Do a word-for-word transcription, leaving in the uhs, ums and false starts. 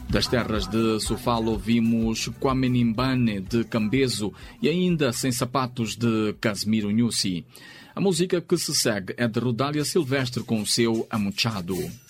Das terras de Sofala ouvimos Kwame Nimbane de Cambezo e ainda Sem Sapatos de Casimiro Nussi. A música que se segue é de Rodália Silvestre com o seu Amuchado.